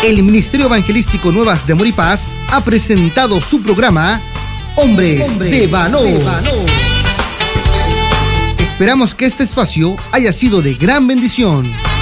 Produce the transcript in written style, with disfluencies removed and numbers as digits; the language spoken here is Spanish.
El Ministerio Evangelístico Nuevas de Amor y Paz ha presentado su programa Hombres de Valor. Esperamos que este espacio haya sido de gran bendición.